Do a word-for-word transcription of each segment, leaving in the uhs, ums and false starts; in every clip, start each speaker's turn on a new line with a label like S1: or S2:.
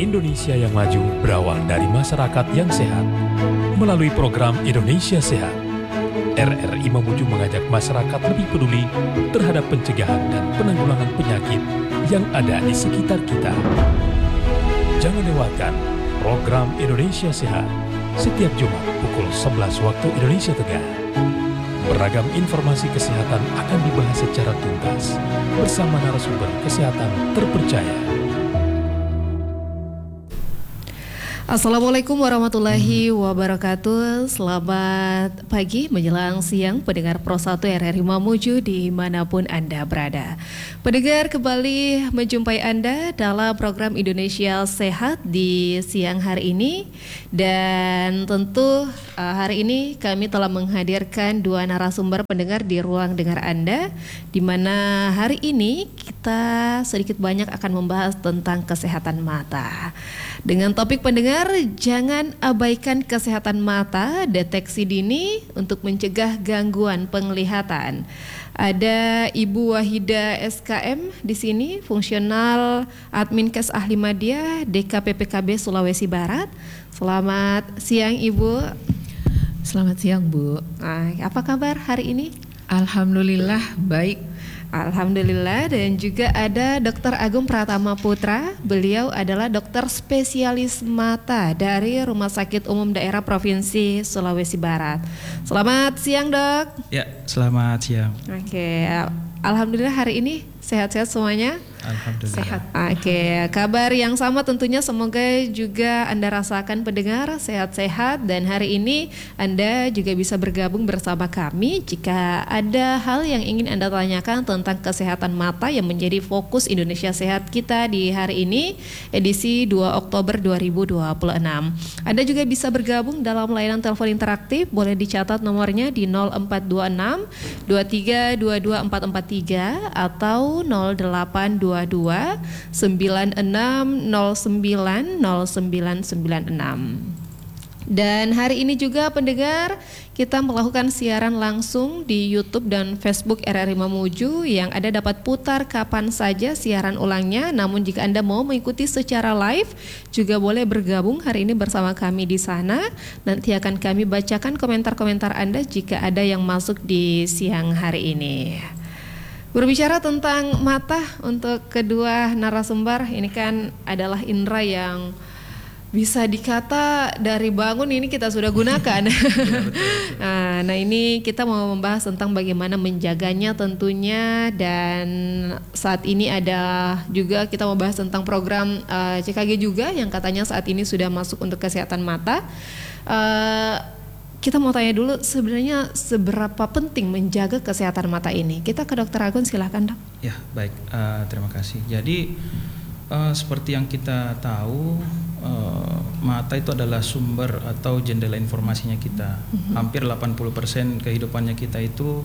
S1: Indonesia yang maju berawal dari masyarakat yang sehat. Melalui program Indonesia Sehat, R R I Mamuju mengajak masyarakat lebih peduli terhadap pencegahan dan penanggulangan penyakit yang ada di sekitar kita. Jangan lewatkan program Indonesia Sehat setiap Jumat pukul sebelas waktu Indonesia Tengah. Beragam informasi kesehatan akan dibahas secara tuntas bersama narasumber kesehatan terpercaya.
S2: Assalamualaikum warahmatullahi wabarakatuh. Selamat pagi menjelang siang pendengar Pro satu R R I Mamuju dimanapun Anda berada. Pendengar, kembali menjumpai Anda dalam program Indonesia Sehat di siang hari ini. Dan tentu uh, hari ini kami telah menghadirkan dua narasumber pendengar di ruang dengar Anda, di mana hari ini kita sedikit banyak akan membahas tentang kesehatan mata. Dengan topik pendengar, jangan abaikan kesehatan mata, deteksi dini untuk mencegah gangguan penglihatan. Ada Ibu Wahida S K M di sini, fungsional Adminkes Ahli Madya D K P P K B Sulawesi Barat. Selamat siang Ibu.
S3: Selamat siang Bu.
S2: Nah, apa kabar hari ini?
S3: Alhamdulillah baik.
S2: Alhamdulillah. Dan juga ada Dokter Agung Pratama Putra. Beliau adalah dokter spesialis mata dari Rumah Sakit Umum Daerah Provinsi Sulawesi Barat. Selamat siang Dok.
S4: Ya, selamat siang.
S2: Oke, alhamdulillah hari ini sehat-sehat semuanya.
S4: Alhamdulillah.
S2: Sehat. Oke, kabar yang sama tentunya semoga juga Anda rasakan pendengar sehat-sehat, dan hari ini Anda juga bisa bergabung bersama kami jika ada hal yang ingin Anda tanyakan tentang kesehatan mata yang menjadi fokus Indonesia Sehat kita di hari ini, edisi dua Oktober dua ribu dua puluh enam. Anda juga bisa bergabung dalam layanan telepon interaktif, boleh dicatat nomornya di nol empat dua enam dua tiga dua dua empat empat tiga atau nol delapan dua dua sembilan enam nol sembilan nol sembilan sembilan enam. Dan hari ini juga pendengar, kita melakukan siaran langsung di YouTube dan Facebook R R I Mamuju, yang ada dapat putar kapan saja siaran ulangnya. Namun jika Anda mau mengikuti secara live, juga boleh bergabung hari ini bersama kami di sana. Nanti akan kami bacakan komentar-komentar Anda jika ada yang masuk di siang hari ini. Berbicara tentang mata untuk kedua narasumber, ini kan adalah indera yang bisa dikata dari bangun ini kita sudah gunakan. nah, nah ini kita mau membahas tentang bagaimana menjaganya tentunya, dan saat ini ada juga kita mau bahas tentang program uh, C K G juga yang katanya saat ini sudah masuk untuk kesehatan mata. Uh, Kita mau tanya dulu, sebenarnya seberapa penting menjaga kesehatan mata ini? Kita ke Dokter Agun, silakan Dok.
S4: Ya, baik, uh, terima kasih. Jadi uh, seperti yang kita tahu, uh, mata itu adalah sumber atau jendela informasinya kita. Mm-hmm. Hampir delapan puluh persen kehidupannya kita itu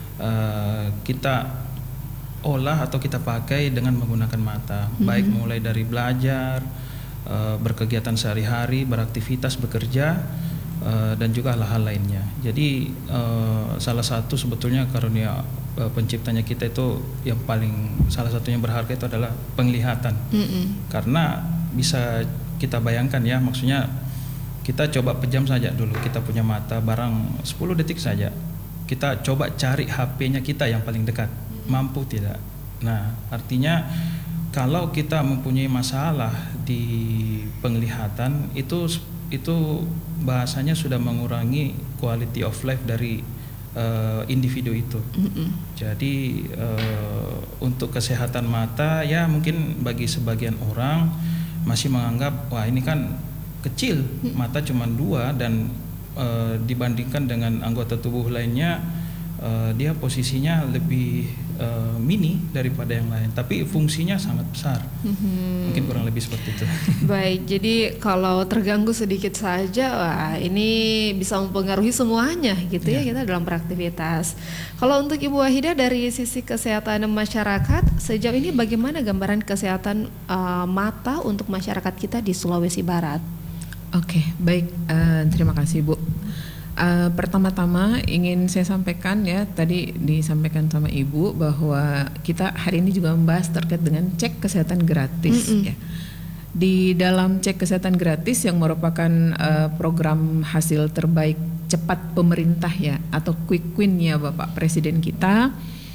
S4: uh, kita olah atau kita pakai dengan menggunakan mata. Mm-hmm. Baik mulai dari belajar, uh, berkegiatan sehari-hari, beraktivitas, bekerja, Uh, dan juga hal-hal lainnya. Jadi uh, salah satu sebetulnya karunia uh, penciptanya kita itu yang paling salah satunya berharga itu adalah penglihatan. Mm-hmm. Karena bisa kita bayangkan ya, maksudnya kita coba pejam saja dulu kita punya mata, barang sepuluh detik saja kita coba cari H P-nya kita yang paling dekat, mampu tidak. Nah, artinya kalau kita mempunyai masalah di penglihatan, itu itu bahasanya sudah mengurangi quality of life dari uh, individu itu. Mm-hmm. Jadi uh, untuk kesehatan mata ya mungkin bagi sebagian orang masih menganggap wah ini kan kecil, mm-hmm. mata cuma dua, dan uh, dibandingkan dengan anggota tubuh lainnya uh, dia posisinya lebih uh, mini daripada yang lain, tapi fungsinya sangat besar. Mm-hmm. Mungkin kurang lebih seperti itu.
S2: Baik, jadi kalau terganggu sedikit saja, wah ini bisa mempengaruhi semuanya gitu ya, ya kita dalam beraktivitas. Kalau untuk Ibu Wahida dari sisi kesehatan masyarakat, sejauh ini bagaimana gambaran kesehatan uh, mata untuk masyarakat kita di Sulawesi Barat?
S3: Oke, baik, uh, terima kasih Bu. Uh, pertama-tama ingin saya sampaikan ya, tadi disampaikan sama Ibu bahwa kita hari ini juga membahas terkait dengan cek kesehatan gratis. Mm-mm. Ya. Di dalam cek kesehatan gratis yang merupakan uh, program hasil terbaik cepat pemerintah ya, atau quick win ya Bapak Presiden kita,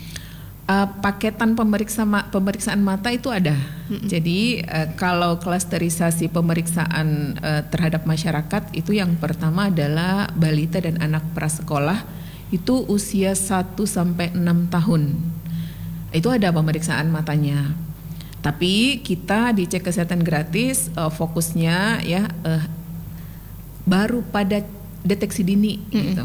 S3: uh, paketan pemeriksa ma- pemeriksaan mata itu ada. Mm-hmm. Jadi uh, kalau klasterisasi pemeriksaan uh, terhadap masyarakat itu yang pertama adalah balita dan anak prasekolah, itu usia satu sampai enam tahun. Itu ada pemeriksaan matanya. Tapi kita di cek kesehatan gratis uh, fokusnya ya uh, baru pada deteksi dini mm-hmm. gitu.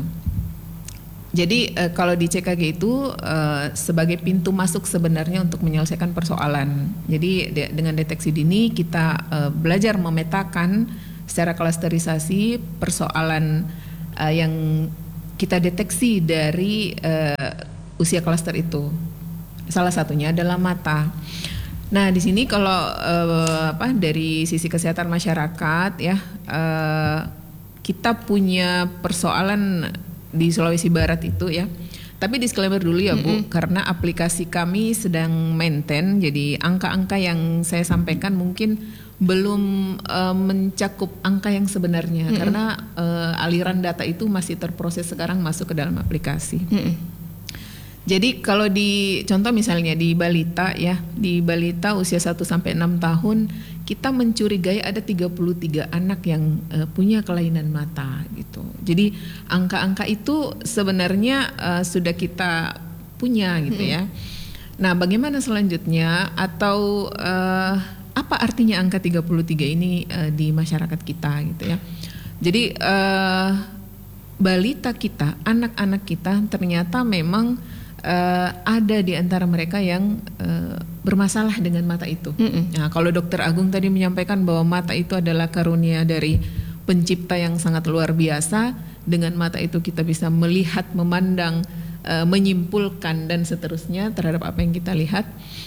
S3: Jadi uh, kalau di C K G itu uh, sebagai pintu masuk sebenarnya untuk menyelesaikan persoalan. Jadi de- dengan deteksi dini kita uh, belajar memetakan secara klasterisasi persoalan uh, yang kita deteksi dari uh, usia klaster itu. Salah satunya adalah mata. Nah di sini kalau uh, apa dari sisi kesehatan masyarakat ya uh, kita punya persoalan di Sulawesi Barat itu ya. Tapi disclaimer dulu ya Bu, mm-hmm. karena aplikasi kami sedang maintain, jadi angka-angka yang saya sampaikan mungkin belum uh, mencakup angka yang sebenarnya, mm-hmm. karena uh, aliran data itu masih terproses sekarang masuk ke dalam aplikasi. Mm-hmm. Jadi kalau di contoh misalnya di balita ya, di balita usia satu sampai enam tahun kita mencurigai ada tiga puluh tiga anak yang uh, punya kelainan mata gitu. Jadi angka-angka itu sebenarnya uh, sudah kita punya gitu ya. Nah, bagaimana selanjutnya atau uh, apa artinya angka tiga puluh tiga ini uh, di masyarakat kita gitu ya. Jadi uh, balita kita, anak-anak kita ternyata memang Uh, ada di antara mereka yang uh, bermasalah dengan mata itu. Mm-mm. Nah, kalau Dokter Agung tadi menyampaikan bahwa mata itu adalah karunia dari pencipta yang sangat luar biasa, dengan mata itu kita bisa melihat, memandang, uh, menyimpulkan dan seterusnya terhadap apa yang kita lihat.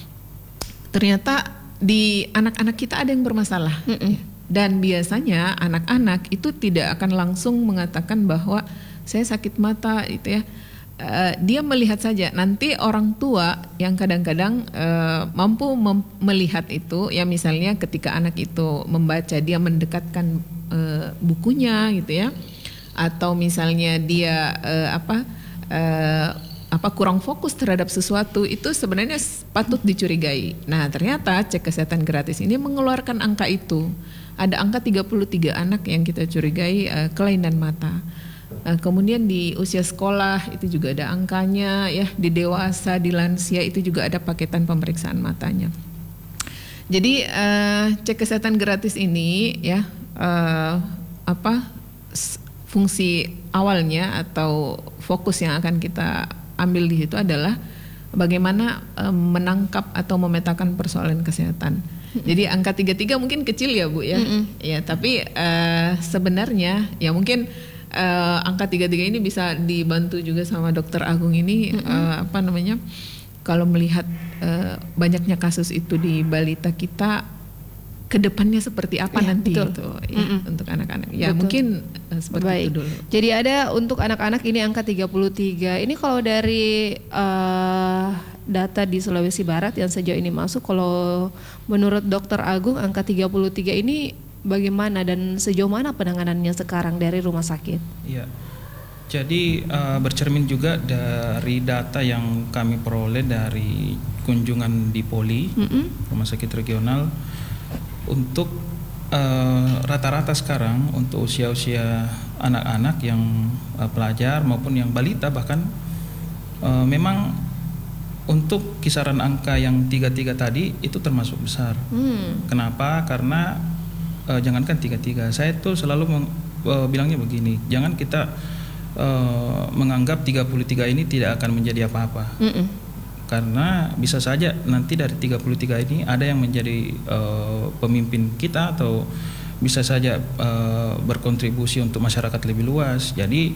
S3: Ternyata di anak-anak kita ada yang bermasalah. Mm-mm. Dan biasanya anak-anak itu tidak akan langsung mengatakan bahwa saya sakit mata itu ya. Uh, dia melihat saja. Nanti orang tua yang kadang-kadang uh, mampu mem- melihat itu, ya misalnya ketika anak itu membaca, dia mendekatkan uh, bukunya gitu ya, atau misalnya dia uh, apa uh, apa kurang fokus terhadap sesuatu, itu sebenarnya patut dicurigai. Nah ternyata cek kesehatan gratis ini mengeluarkan angka itu. Ada angka tiga puluh tiga anak yang kita curigai uh, kelainan mata. Uh, kemudian di usia sekolah itu juga ada angkanya ya, di dewasa, di lansia itu juga ada paketan pemeriksaan matanya. Jadi uh, cek kesehatan gratis ini ya uh, apa fungsi awalnya atau fokus yang akan kita ambil di situ adalah bagaimana uh, menangkap atau memetakan persoalan kesehatan. Jadi angka tiga puluh tiga mungkin kecil ya Bu ya, mm-hmm. ya tapi uh, sebenarnya ya mungkin Uh, angka tiga puluh tiga ini bisa dibantu juga sama Dokter Agung ini mm-hmm. uh, apa namanya kalau melihat uh, banyaknya kasus itu di balita kita, kedepannya seperti apa ya, nanti betul. Itu ya, mm-hmm. untuk anak-anak ya betul. Mungkin uh, seperti Baik. Itu dulu. Jadi ada untuk anak-anak ini angka tiga puluh tiga ini kalau dari uh, data di Sulawesi Barat yang sejauh ini masuk, kalau menurut Dokter Agung angka tiga puluh tiga ini bagaimana dan sejauh mana penanganannya sekarang dari rumah sakit? Iya, jadi uh, bercermin juga dari data yang kami peroleh dari kunjungan di Poli, mm-hmm. rumah sakit regional, untuk uh, rata-rata sekarang untuk usia-usia anak-anak yang uh, pelajar maupun yang balita bahkan uh, memang untuk kisaran angka yang tiga puluh tiga tadi itu termasuk besar. Mm. Kenapa? Karena Uh, jangankan tiga puluh tiga, saya tuh selalu meng, uh, bilangnya begini, jangan kita uh, menganggap tiga puluh tiga ini tidak akan menjadi apa-apa. Mm-mm. Karena bisa saja nanti dari tiga puluh tiga ini ada yang menjadi uh, pemimpin kita atau bisa saja uh, berkontribusi untuk masyarakat lebih luas. Jadi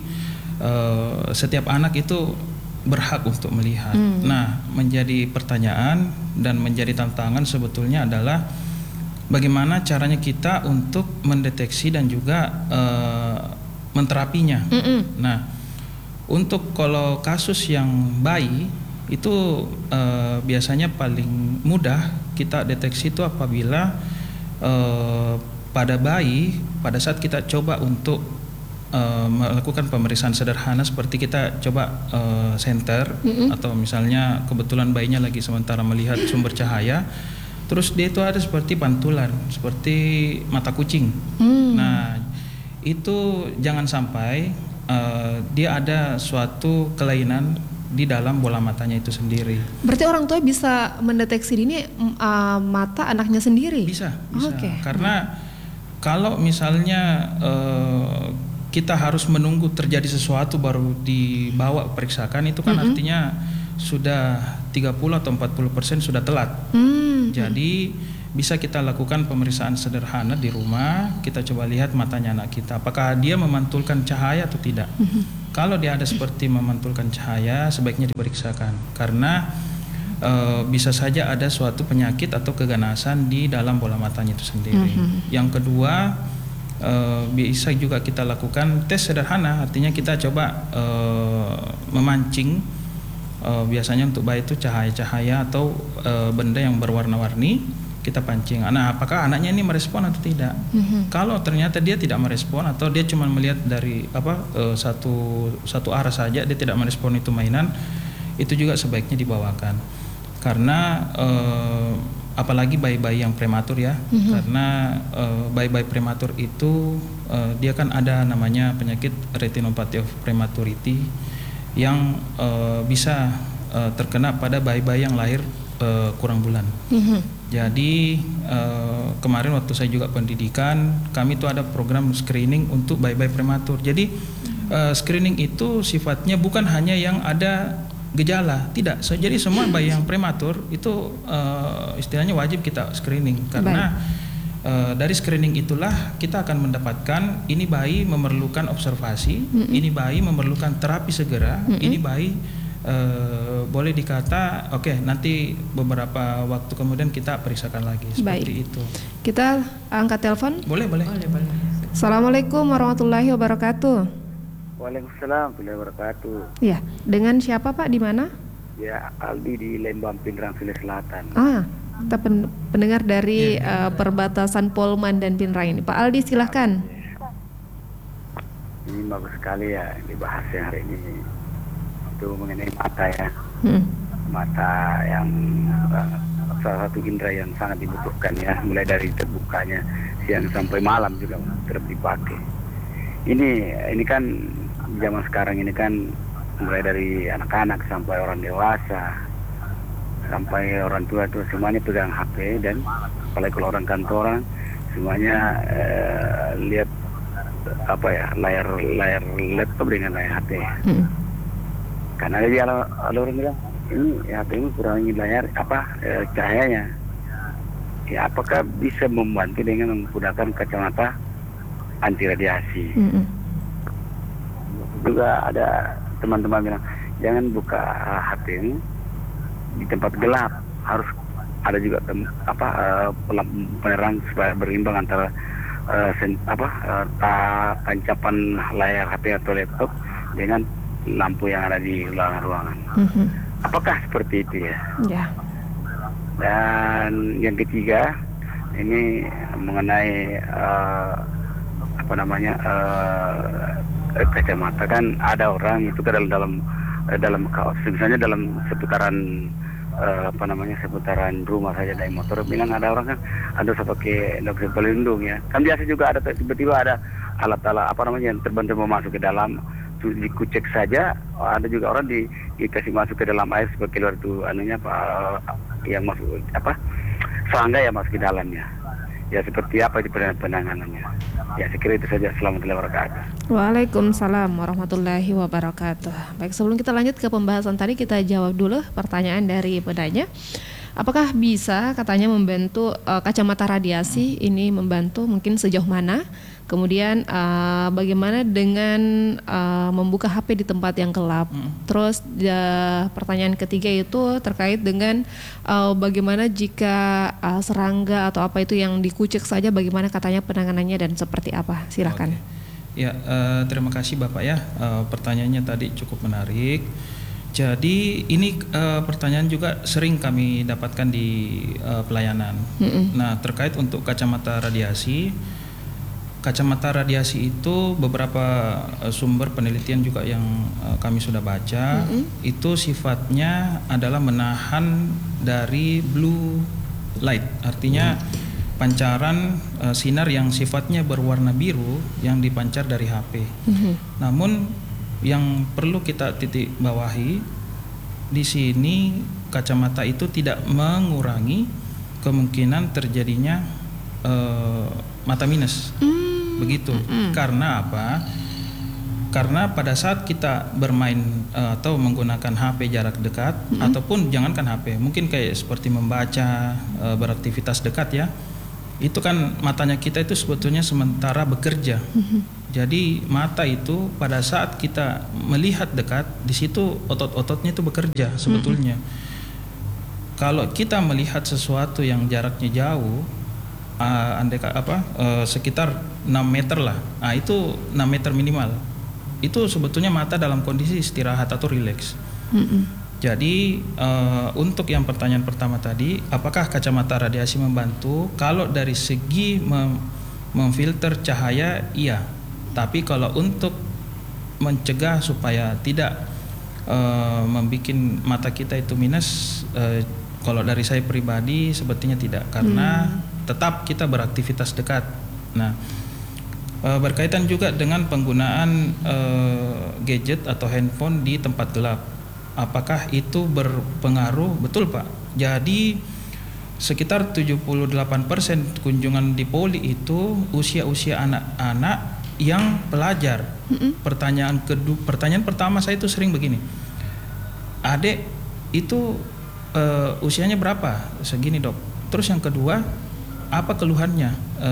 S3: uh, setiap anak itu berhak untuk melihat. Mm. Nah, menjadi pertanyaan dan menjadi tantangan sebetulnya adalah bagaimana caranya kita untuk mendeteksi dan juga uh, menterapinya. Mm-mm. Nah, untuk kalau kasus yang bayi itu uh, biasanya paling mudah kita deteksi itu apabila
S4: uh, pada bayi, pada saat kita coba untuk uh, melakukan pemeriksaan sederhana seperti kita coba uh, senter, mm-hmm. atau misalnya kebetulan bayinya lagi sementara melihat sumber cahaya, terus dia itu ada seperti pantulan, seperti mata kucing. Mm. Nah, itu jangan sampai uh, dia ada suatu kelainan di dalam bola matanya itu sendiri.
S2: Berarti orang tua bisa mendeteksi ini uh, mata anaknya sendiri?
S4: Bisa, bisa.
S2: Okay.
S4: Karena hmm. kalau misalnya uh, kita harus menunggu terjadi sesuatu baru dibawa periksakan, itu kan mm-hmm. artinya sudah tiga puluh atau empat puluh persen sudah telat. Mm-hmm. Jadi bisa kita lakukan pemeriksaan sederhana di rumah, kita coba lihat matanya anak kita, apakah dia memantulkan cahaya atau tidak. Mm-hmm. Kalau dia ada seperti memantulkan cahaya, sebaiknya diperiksakan, karena e, bisa saja ada suatu penyakit atau keganasan di dalam bola matanya itu sendiri. Mm-hmm. Yang kedua, e, bisa juga kita lakukan tes sederhana, artinya kita coba e, memancing, e, biasanya untuk bayi itu cahaya-cahaya atau e, benda yang berwarna-warni. Kita pancing, nah apakah anaknya ini merespon atau tidak. Mm-hmm. Kalau ternyata dia tidak merespon atau dia cuma melihat dari apa uh, satu satu arah saja, dia tidak merespon itu mainan, itu juga sebaiknya dibawakan. Karena uh, apalagi bayi-bayi yang prematur ya, mm-hmm. karena uh, bayi-bayi prematur itu uh, dia kan ada namanya penyakit retinopathy of prematurity yang uh, bisa uh, terkena pada bayi-bayi yang lahir uh, kurang bulan. Mm-hmm. Jadi uh, kemarin waktu saya juga pendidikan, kami itu ada program screening untuk bayi-bayi prematur. Jadi uh, screening itu sifatnya bukan hanya yang ada gejala, tidak. So, jadi semua bayi yang prematur itu uh, istilahnya wajib kita screening, karena uh, dari screening itulah kita akan mendapatkan ini bayi memerlukan observasi, mm-hmm. ini bayi memerlukan terapi segera, mm-hmm. ini bayi Uh, boleh dikata oke okay, nanti beberapa waktu kemudian kita periksakan lagi seperti
S2: Baik.
S4: itu.
S2: Kita angkat telepon?
S4: Boleh, boleh.
S3: Boleh, boleh.
S2: Assalamualaikum warahmatullahi wabarakatuh.
S5: Waalaikumsalam warahmatullahi wabarakatuh.
S2: Ya, dengan siapa Pak, di mana?
S5: Ya, Aldi di Lembang, Pindrang, Sulawesi Selatan.
S2: Ah, kita pen- pendengar dari ya, uh, perbatasan Polman dan Pindrang ini. Pak Aldi, silahkan.
S5: Ini bagus sekali ya dibahas yang hari ini. Itu mengenai mata ya, hmm. mata yang uh, salah satu indera yang sangat dibutuhkan ya, mulai dari terbukanya siang sampai malam juga tetap dipakai. Ini ini kan zaman sekarang ini kan mulai dari anak-anak sampai orang dewasa, sampai orang tua itu semuanya pegang H P, dan apalagi kalau orang kantoran semuanya uh, lihat apa ya layar layar laptop dengan layar H P. Hmm. Karena dia kalau orang bilang ini H P ini kurangi layar apa e, cahayanya. Ya apakah bisa membantu dengan menggunakan kacamata anti radiasi? Mm-hmm. Juga ada teman-teman bilang jangan buka H P ini di tempat gelap, harus ada juga tem, apa e, penerang supaya berimbang antara e, sen, apa e, tancapan layar H P atau laptop dengan lampu yang ada di ruangan-ruangan. Mm-hmm. Apakah seperti itu ya? Ya. Dan yang ketiga ini mengenai uh, apa namanya uh, kacamata, kan ada orang itu ke dalam dalam dalam kaos, misalnya dalam seputaran uh, apa namanya seputaran rumah saja dari motor, bilang ada orang kan ada pakai dompet pelindung ya. Kan biasa juga ada tiba-tiba ada alat-alat apa namanya yang terbantu masuk ke dalam, dikucek saja, ada juga orang di, dikasih masuk ke dalam air supaya keluar itu anunya apa yang masuk apa serangga yang masuk ke dalamnya. Ya seperti apa di penanganannya. Ya saya kira itu saja. Assalamualaikum warahmatullahi wabarakatuh.
S2: Waalaikumsalam warahmatullahi wabarakatuh. Baik, sebelum kita lanjut ke pembahasan tadi, kita jawab dulu pertanyaan dari penanya. Apakah bisa katanya membantu uh, kacamata radiasi ini membantu, mungkin sejauh mana? Kemudian uh, bagaimana dengan uh, membuka H P di tempat yang gelap? Hmm. Terus uh, pertanyaan ketiga itu terkait dengan uh, bagaimana jika uh, serangga atau apa itu yang dikucek saja, bagaimana katanya penanganannya dan seperti apa? Silahkan.
S4: Okay. Ya, uh, terima kasih Bapak ya. Uh, pertanyaannya tadi cukup menarik. Jadi ini uh, pertanyaan juga sering kami dapatkan di uh, pelayanan. Mm-mm. Nah, terkait untuk kacamata radiasi, kacamata radiasi itu beberapa uh, sumber penelitian juga yang uh, kami sudah baca, mm-hmm. itu sifatnya adalah menahan dari blue light, artinya mm. pancaran uh, sinar yang sifatnya berwarna biru yang dipancar dari H P. Mm-hmm. Namun yang perlu kita titik bawahi di sini, kacamata itu tidak mengurangi kemungkinan terjadinya uh, mata minus. Mm. Begitu. Mm-hmm. Karena apa? Karena pada saat kita bermain uh, atau menggunakan H P jarak dekat, mm-hmm. ataupun jangankan H P, mungkin kayak seperti membaca, uh, beraktivitas dekat ya, itu kan matanya kita itu sebetulnya sementara bekerja. Mm-hmm. Jadi mata itu pada saat kita melihat dekat, di situ otot-ototnya itu bekerja sebetulnya. Mm-hmm. Kalau kita melihat sesuatu yang jaraknya jauh, Uh, andai apa uh, sekitar enam meter lah, nah itu enam meter minimal, itu sebetulnya mata dalam kondisi istirahat atau rileks. Mm-hmm. Jadi uh, untuk yang pertanyaan pertama tadi, apakah kacamata radiasi membantu? Kalau dari segi mem- memfilter cahaya, iya. Tapi kalau untuk mencegah supaya tidak uh, membuat mata kita itu minus, uh, kalau dari saya pribadi sebetulnya tidak, karena mm. tetap kita beraktivitas dekat. Nah, e, berkaitan juga dengan penggunaan e, gadget atau handphone di tempat gelap. Apakah itu berpengaruh? Betul, Pak. Jadi sekitar tujuh puluh delapan persen kunjungan di poli itu usia-usia anak-anak yang pelajar. Mm-hmm. Pertanyaan kedua, pertanyaan pertama saya itu sering begini. Adik itu e, usianya berapa? Segini, Dok. Terus yang kedua, apa keluhannya? E,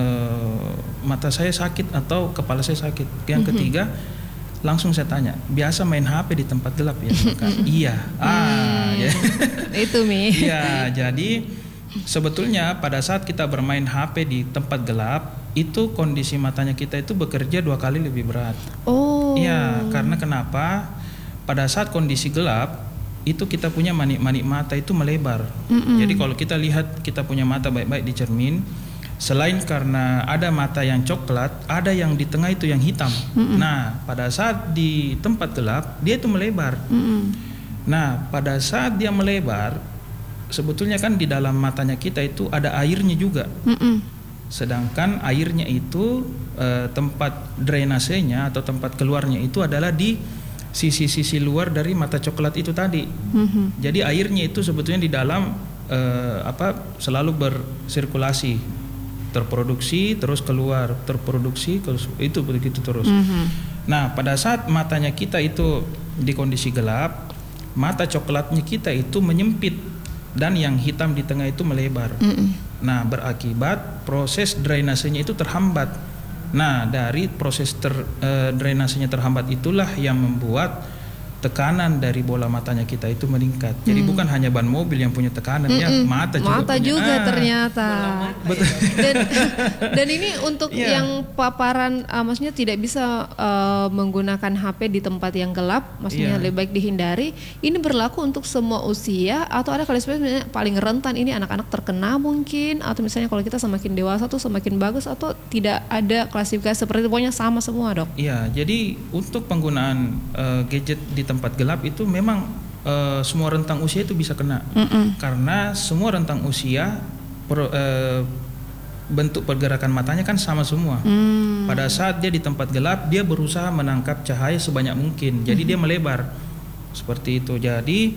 S4: mata saya sakit atau kepala saya sakit. Yang mm-hmm. ketiga, langsung saya tanya, biasa main H P di tempat gelap ya? Maka, iya. Ah,
S2: hmm.
S4: ya.
S2: Itu Mi.
S4: Iya, jadi sebetulnya pada saat kita bermain H P di tempat gelap, itu kondisi matanya kita itu bekerja dua kali lebih berat.
S2: Oh.
S4: Iya, karena kenapa? Pada saat kondisi gelap, itu kita punya manik-manik mata itu melebar. Mm-mm. Jadi kalau kita lihat kita punya mata baik-baik di cermin, selain karena ada mata yang coklat, ada yang di tengah itu yang hitam. Mm-mm. Nah, pada saat di tempat gelap, dia itu melebar. Mm-mm. Nah, pada saat dia melebar, sebetulnya kan di dalam matanya kita itu ada airnya juga. Mm-mm. Sedangkan airnya itu eh, tempat drainasenya atau tempat keluarnya itu adalah di sisi-sisi luar dari mata coklat itu tadi. Mm-hmm. Jadi airnya itu sebetulnya di dalam uh, apa selalu bersirkulasi, terproduksi terus keluar, terproduksi itu begitu terus. Mm-hmm. Nah, pada saat matanya kita itu di kondisi gelap, mata coklatnya kita itu menyempit dan yang hitam di tengah itu melebar. Mm-hmm. Nah, berakibat proses drainasenya itu terhambat. Nah, dari proses ter, eh, drainasenya terhambat itulah yang membuat tekanan dari bola matanya kita itu meningkat. Jadi hmm. bukan hanya ban mobil yang punya tekanan, Mm-mm. ya mata juga
S2: mata
S4: punya.
S2: juga
S4: ah,
S2: ternyata.
S4: Betul.
S2: Dan, dan ini untuk
S4: yeah.
S2: yang paparan, uh, maksudnya tidak bisa uh, menggunakan H P di tempat yang gelap, maksudnya yeah. lebih baik dihindari. Ini berlaku untuk semua usia atau ada klasifikasi paling rentan ini anak-anak terkena mungkin, atau misalnya kalau kita semakin dewasa tuh semakin bagus, atau tidak ada klasifikasi seperti itu, pokoknya sama semua, Dok?
S4: Iya, yeah, jadi untuk penggunaan uh, gadget di tempat gelap itu memang uh, semua rentang usia itu bisa kena. Mm-mm. Karena semua rentang usia pro, uh, bentuk pergerakan matanya kan sama semua. Mm. Pada saat dia di tempat gelap, dia berusaha menangkap cahaya sebanyak mungkin, jadi mm-hmm. dia melebar seperti itu. Jadi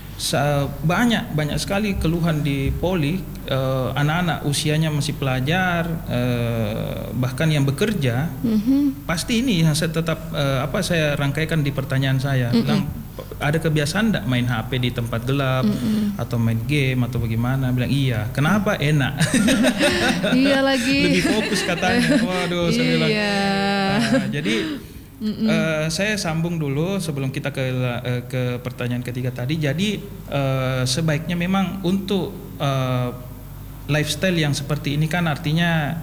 S4: banyak banyak sekali keluhan di poli, uh, anak-anak usianya masih pelajar, uh, bahkan yang bekerja. Mm-hmm. Pasti ini yang saya tetap uh, apa saya rangkaikan di pertanyaan saya. Mm-hmm. Bilang, ada kebiasaan enggak main H P di tempat gelap, mm-hmm. atau main game atau bagaimana? Bilang iya. Kenapa? Enak.
S2: Iya lagi.
S4: Lebih fokus katanya. Waduh, saya bilang.
S2: Iya.
S4: Nah, jadi Uh, saya sambung dulu sebelum kita ke uh, ke pertanyaan ketiga tadi. Jadi uh, sebaiknya memang untuk uh, lifestyle yang seperti ini kan artinya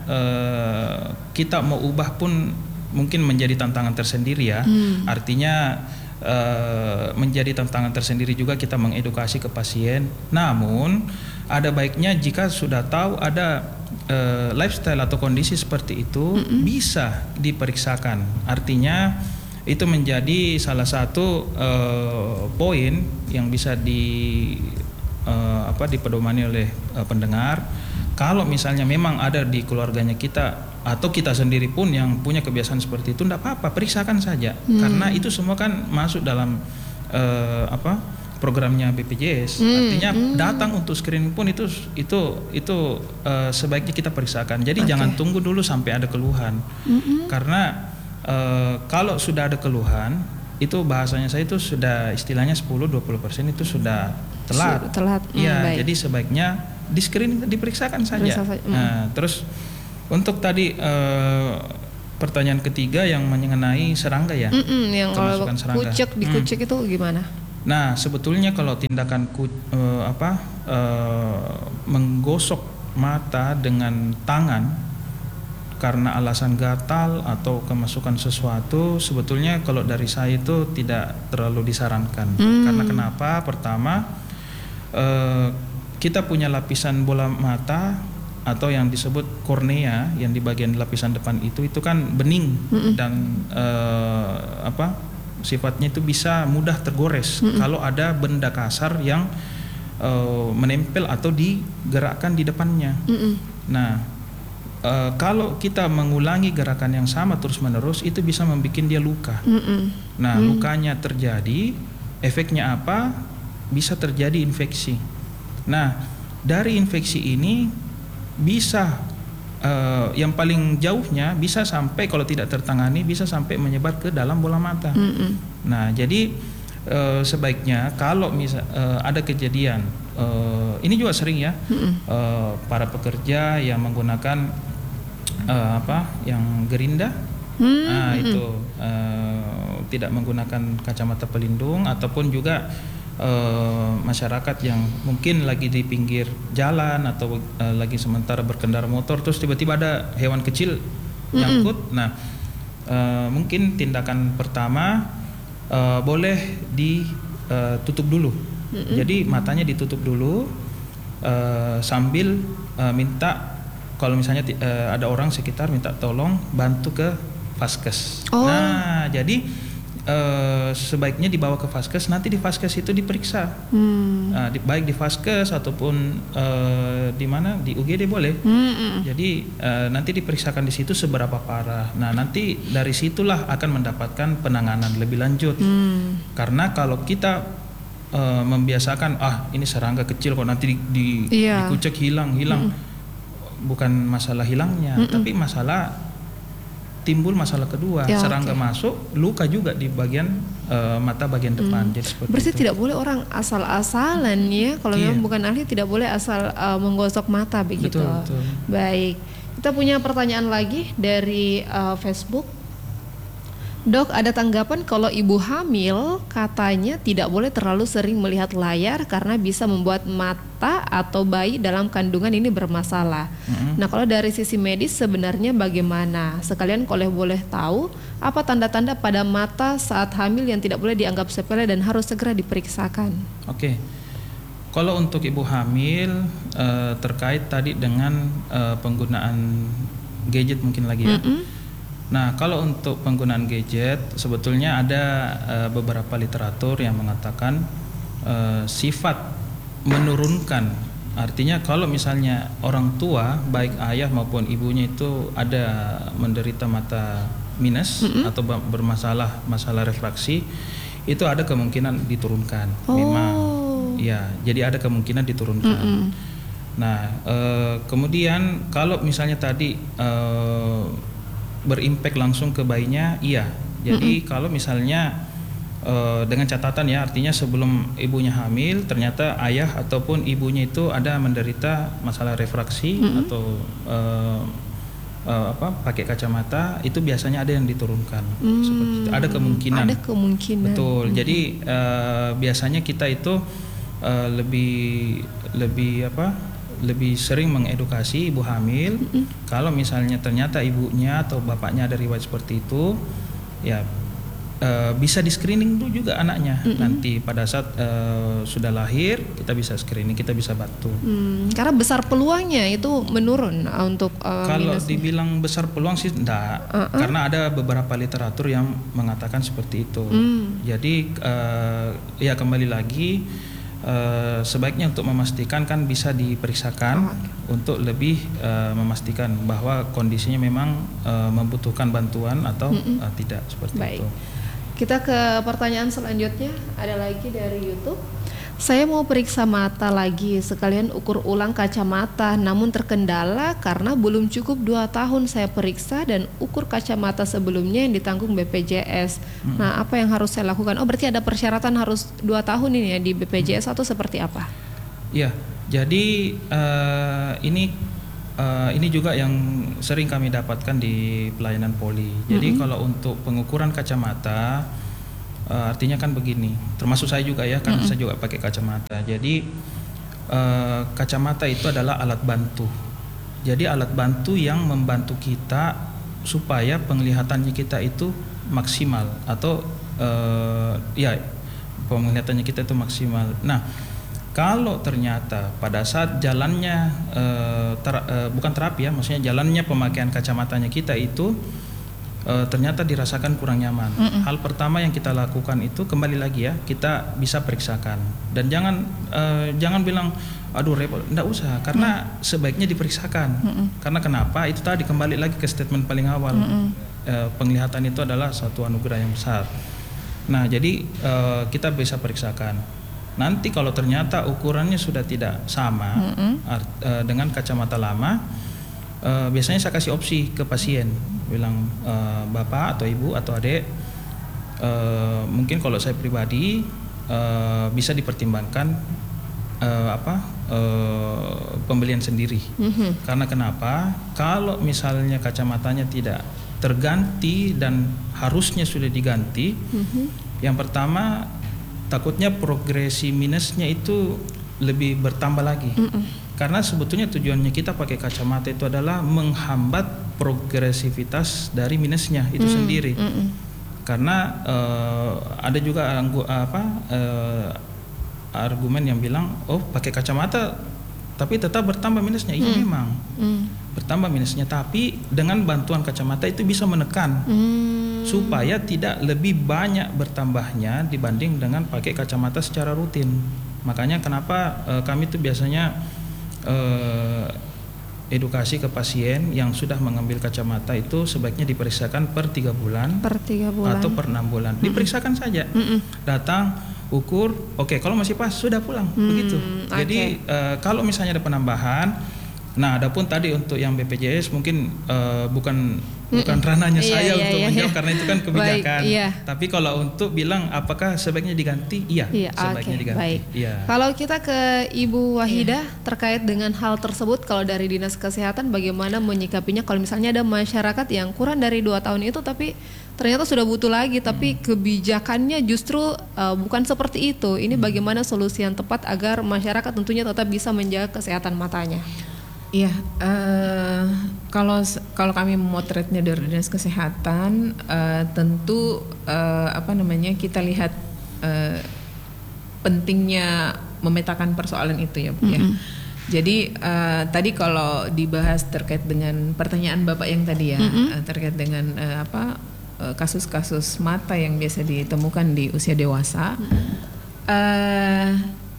S4: uh, kita mau ubah pun mungkin menjadi tantangan tersendiri ya. Hmm. Artinya uh, menjadi tantangan tersendiri juga kita mengedukasi ke pasien. Namun ada baiknya jika sudah tahu ada uh, lifestyle atau kondisi seperti itu, mm-hmm. bisa diperiksakan. Artinya itu menjadi salah satu uh, poin yang bisa di uh, apa dipedomani oleh uh, pendengar. Kalau misalnya memang ada di keluarganya kita atau kita sendiri pun yang punya kebiasaan seperti itu, tidak apa-apa, periksakan saja. Hmm. Karena itu semua kan masuk dalam uh, apa programnya B P J S. Hmm. Artinya hmm. datang untuk screening pun itu itu itu uh, sebaiknya kita periksakan. Jadi okay. jangan tunggu dulu sampai ada keluhan. Hmm. Karena Uh, kalau sudah ada keluhan, itu bahasanya saya itu sudah istilahnya sepuluh sampai dua puluh persen itu sudah telat.
S2: Telat.
S4: Iya,
S2: hmm,
S4: jadi sebaiknya di screening diperiksakan saja.
S2: Hmm.
S4: Nah, terus untuk tadi uh, pertanyaan ketiga yang mengenai serangga ya.
S2: Mm-mm, yang kalau kucek dikucek hmm. itu gimana?
S4: Nah, sebetulnya kalau tindakan ku, uh, apa uh, menggosok mata dengan tangan karena alasan gatal atau kemasukan sesuatu, sebetulnya kalau dari saya itu tidak terlalu disarankan. Hmm. Karena kenapa? Pertama, eh, kita punya lapisan bola mata atau yang disebut kornea, yang di bagian lapisan depan itu itu kan bening hmm. dan eh, apa sifatnya itu bisa mudah tergores hmm. kalau ada benda kasar yang eh, menempel atau digerakkan di depannya. Hmm. Nah, Uh, kalau kita mengulangi gerakan yang sama terus-menerus, itu bisa membuat dia luka. Mm-mm. Nah, mm. lukanya terjadi, efeknya apa? Bisa terjadi infeksi. Nah, dari infeksi ini bisa uh, yang paling jauhnya bisa sampai, kalau tidak tertangani, bisa sampai menyebar ke dalam bola mata. Mm-mm. Nah, jadi uh, sebaiknya kalau misal uh, ada kejadian, uh, ini juga sering ya, uh, para pekerja yang menggunakan Uh, apa yang gerinda, hmm, nah itu uh, tidak menggunakan kacamata pelindung, ataupun juga uh, masyarakat yang mungkin lagi di pinggir jalan atau uh, lagi sementara berkendara motor, terus tiba-tiba ada hewan kecil nyangkut. Hmm. Nah, uh, mungkin tindakan pertama uh, boleh ditutup uh, dulu. Hmm. Jadi matanya ditutup dulu uh, sambil uh, minta. Kalau misalnya uh, ada orang sekitar minta tolong bantu ke vaskes. Oh. Nah, jadi uh, sebaiknya dibawa ke vaskes. Nanti di vaskes itu diperiksa, hmm. uh, di, baik di vaskes ataupun uh, di mana di U G D boleh. Hmm. Jadi uh, nanti diperiksakan di situ seberapa parah. Nah, nanti dari situlah akan mendapatkan penanganan lebih lanjut. Hmm. Karena kalau kita uh, membiasakan, ah ini serangga kecil kok nanti di, di, yeah. dikucek hilang hilang. Hmm. Bukan masalah hilangnya, mm-mm. tapi masalah timbul masalah kedua, ya, serangga okay. masuk, luka juga di bagian uh, mata bagian depan. Mm. Jadi seperti
S2: Berarti
S4: itu.
S2: Tidak boleh orang asal-asalan ya, kalau yeah. memang bukan ahli tidak boleh asal uh, menggosok mata begitu. Betul, betul. Baik, kita punya pertanyaan lagi dari uh, Facebook. Dok, ada tanggapan kalau ibu hamil katanya tidak boleh terlalu sering melihat layar karena bisa membuat mata atau bayi dalam kandungan ini bermasalah. Mm-hmm. Nah, kalau dari sisi medis sebenarnya bagaimana? Sekalian kalau boleh tahu apa tanda-tanda pada mata saat hamil yang tidak boleh dianggap sepele dan harus segera diperiksakan. Oke,
S4: okay. Kalau untuk ibu hamil uh, terkait tadi dengan uh, penggunaan gadget mungkin lagi ya. Mm-hmm. Nah, kalau untuk penggunaan gadget sebetulnya ada uh, beberapa literatur yang mengatakan uh, sifat menurunkan. Artinya kalau misalnya orang tua baik ayah maupun ibunya itu ada menderita mata minus mm-hmm. atau bermasalah masalah refraksi, itu ada kemungkinan diturunkan. Oh. Memang ya, jadi ada kemungkinan diturunkan. Mm-hmm. Nah, uh, kemudian kalau misalnya tadi uh, berimpact langsung ke bayinya, iya. Jadi mm-hmm. kalau misalnya uh, dengan catatan ya, artinya sebelum ibunya hamil ternyata ayah ataupun ibunya itu ada menderita masalah refraksi mm-hmm. atau uh, uh, apa pakai kacamata, itu biasanya ada yang diturunkan. Mm-hmm. Seperti itu. Ada kemungkinan.
S2: Ada kemungkinan.
S4: Betul. Mm-hmm. Jadi uh, biasanya kita itu uh, lebih lebih apa? lebih sering mengedukasi ibu hamil. Mm-hmm. Kalau misalnya ternyata ibunya atau bapaknya ada riwayat seperti itu, ya uh, bisa di screening dulu juga anaknya. Mm-hmm. Nanti pada saat uh, sudah lahir kita bisa screening, kita bisa bantu.
S2: Hmm, karena besar peluangnya itu menurun uh, untuk uh,
S4: kalau
S2: minusnya.
S4: Dibilang besar peluang sih enggak, uh-uh. karena ada beberapa literatur yang mengatakan seperti itu. Mm. Jadi uh, ya kembali lagi uh, sebaiknya untuk memastikan kan bisa diperiksakan oh, okay. untuk lebih uh, memastikan bahwa kondisinya memang uh, membutuhkan bantuan atau uh, tidak seperti
S2: Baik.
S4: itu.
S2: Kita ke pertanyaan selanjutnya, ada lagi dari YouTube. Saya mau periksa mata lagi, sekalian ukur ulang kacamata, namun terkendala karena belum cukup dua tahun saya periksa dan ukur kacamata sebelumnya yang ditanggung B P J S. Hmm. Nah, apa yang harus saya lakukan? Oh, berarti ada persyaratan harus dua tahun ini ya di B P J S hmm. atau seperti apa?
S4: Iya, jadi uh, ini uh, ini juga yang sering kami dapatkan di pelayanan poli. Jadi hmm. kalau untuk pengukuran kacamata, Uh, artinya kan begini, termasuk saya juga ya, karena mm-hmm. saya juga pakai kacamata. Jadi uh, kacamata itu adalah alat bantu. Jadi alat bantu yang membantu kita supaya penglihatannya kita itu maksimal atau uh, ya penglihatannya kita itu maksimal. Nah, kalau ternyata pada saat jalannya uh, ter- uh, bukan terapi ya, maksudnya jalannya pemakaian kacamatanya kita itu Uh, ternyata dirasakan kurang nyaman. Mm-mm. Hal pertama yang kita lakukan itu kembali lagi ya, kita bisa periksakan dan jangan uh, jangan bilang aduh repot, enggak usah, karena mm. sebaiknya diperiksakan. Mm-mm. Karena kenapa? Itu tadi kembali lagi ke statement paling awal. Uh, penglihatan itu adalah suatu anugerah yang besar. Nah, jadi uh, kita bisa periksakan. Nanti kalau ternyata ukurannya sudah tidak sama art, uh, dengan kacamata lama, uh, biasanya saya kasih opsi ke pasien. Bilang e, bapak atau ibu atau adik, e, mungkin kalau saya pribadi e, bisa dipertimbangkan e, apa e, pembelian sendiri. Mm-hmm. Karena kenapa? Kalau misalnya kacamatanya tidak terganti dan harusnya sudah diganti, mm-hmm. yang pertama takutnya progresi minusnya itu lebih bertambah lagi. Mm-mm. Karena sebetulnya tujuannya kita pakai kacamata itu adalah menghambat progresivitas dari minusnya itu mm, sendiri. Mm-mm. Karena uh, ada juga anggu, apa uh, argumen yang bilang, oh pakai kacamata tapi tetap bertambah minusnya. Iya mm. memang mm. bertambah minusnya, tapi dengan bantuan kacamata itu bisa menekan mm. supaya tidak lebih banyak bertambahnya dibanding dengan pakai kacamata secara rutin. Makanya kenapa uh, kami itu biasanya Uh, edukasi ke pasien yang sudah mengambil kacamata itu sebaiknya diperiksakan per tiga bulan,
S2: per tiga bulan
S4: atau per enam bulan. Mm-mm. Diperiksakan saja, Mm-mm. datang, ukur, oke okay, kalau masih pas sudah pulang, mm, begitu. Okay. Jadi uh, kalau misalnya ada penambahan, nah adapun tadi untuk yang B P J S mungkin uh, bukan Mm-mm. bukan ranahnya
S2: iya,
S4: saya
S2: iya,
S4: untuk
S2: iya,
S4: menjawab
S2: iya.
S4: karena itu kan kebijakan.
S2: Baik, iya.
S4: Tapi kalau untuk bilang apakah sebaiknya diganti, iya,
S2: iya
S4: sebaiknya
S2: okay,
S4: diganti.
S2: Baik.
S4: Iya.
S2: Kalau kita ke Ibu Wahidah
S3: iya.
S2: terkait dengan hal tersebut, kalau dari Dinas Kesehatan bagaimana menyikapinya kalau misalnya ada masyarakat yang kurang dari dua tahun itu tapi ternyata sudah butuh lagi, tapi hmm. kebijakannya justru uh, bukan seperti itu. Ini hmm. bagaimana solusi yang tepat agar masyarakat tentunya tetap bisa menjaga kesehatan matanya?
S3: Iya, uh, kalau kalau kami memotretnya dari Dinas Kesehatan, uh, tentu uh, apa namanya kita lihat uh, pentingnya memetakan persoalan itu ya, Bu. Mm-hmm. Ya. Jadi uh, tadi kalau dibahas terkait dengan pertanyaan Bapak yang tadi ya, mm-hmm. uh, terkait dengan uh, apa uh, kasus-kasus mata yang biasa ditemukan di usia dewasa, mm-hmm. uh,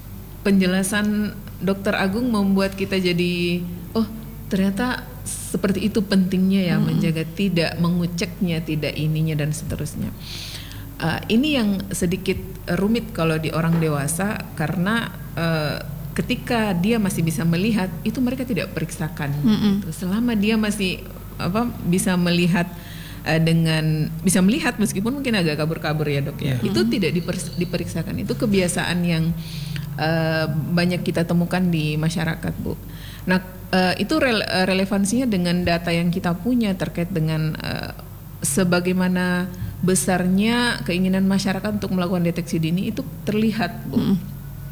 S3: penjelasan Dokter Agung membuat kita jadi oh ternyata seperti itu pentingnya ya, hmm. menjaga tidak menguceknya, tidak ininya dan seterusnya. Uh, ini yang sedikit rumit kalau di orang dewasa karena uh, ketika dia masih bisa melihat itu mereka tidak periksakan. Hmm. Gitu. Selama dia masih apa bisa melihat uh, dengan bisa melihat meskipun mungkin agak kabur-kabur ya dok ya, yeah. itu tidak diper, diperiksakan. Itu kebiasaan yang Uh, banyak kita temukan di masyarakat, Bu. Nah, uh, itu rele- relevansinya dengan data yang kita punya terkait dengan uh, sebagaimana besarnya keinginan masyarakat untuk melakukan deteksi dini itu terlihat, Bu. Mm.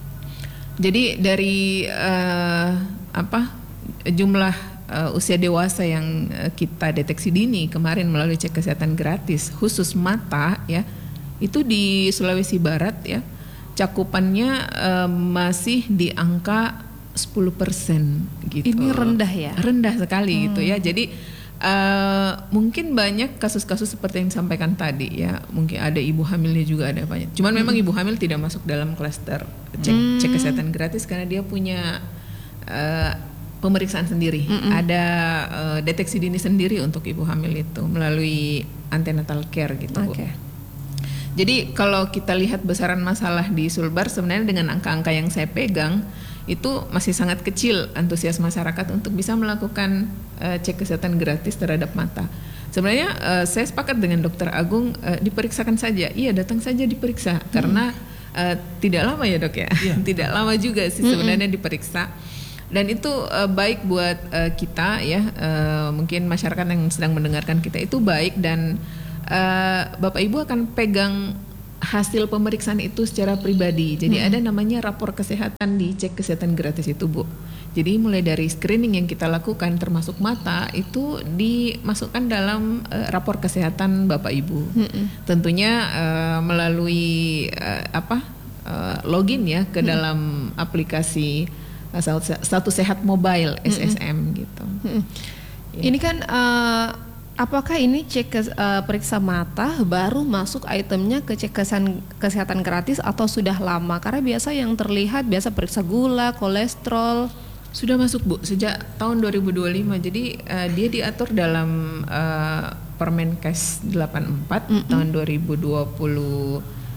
S3: Jadi dari uh, apa jumlah uh, usia dewasa yang uh, kita deteksi dini kemarin melalui cek kesehatan gratis khusus mata ya, itu di Sulawesi Barat ya cakupannya uh, masih di angka sepuluh persen gitu.
S2: Ini rendah ya?
S3: Rendah sekali
S2: hmm.
S3: gitu ya. Jadi uh, mungkin banyak kasus-kasus seperti yang disampaikan tadi ya. Mungkin ada ibu hamilnya juga ada banyak. Cuman hmm. memang ibu hamil tidak masuk dalam klaster cek, hmm. cek kesehatan gratis karena dia punya uh, pemeriksaan sendiri. Hmm. Ada uh, deteksi dini sendiri untuk ibu hamil itu melalui antenatal care gitu.
S2: Okay.
S3: Jadi kalau kita lihat besaran masalah di Sulbar sebenarnya dengan angka-angka yang saya pegang itu masih sangat kecil antusias masyarakat untuk bisa melakukan uh, cek kesehatan gratis terhadap mata. Sebenarnya uh, saya sepakat dengan Dokter Agung, uh, diperiksakan saja. Iya, datang saja diperiksa hmm. karena uh, tidak lama ya dok ya, yeah. tidak lama juga sih sebenarnya hmm. diperiksa. Dan itu uh, baik buat uh, kita ya, uh, mungkin masyarakat yang sedang mendengarkan kita itu baik dan uh, Bapak Ibu akan pegang hasil pemeriksaan itu secara pribadi. Jadi hmm. ada namanya rapor kesehatan di cek kesehatan gratis itu Bu. Jadi mulai dari screening yang kita lakukan termasuk mata itu dimasukkan dalam uh, rapor kesehatan Bapak Ibu. Hmm. Tentunya uh, melalui uh, apa uh, login ya ke hmm. dalam aplikasi uh, Satu Sehat Mobile S S M hmm. gitu.
S2: Hmm. Ya. Ini kan uh, apakah ini cek ke, uh, periksa mata baru masuk itemnya ke cek kesehatan, kesehatan gratis atau sudah lama? Karena biasa yang terlihat biasa periksa gula, kolesterol.
S3: Sudah masuk Bu, sejak tahun dua ribu dua puluh lima. Jadi uh, dia diatur dalam uh, Permenkes delapan puluh empat mm-hmm. tahun dua ribu dua puluh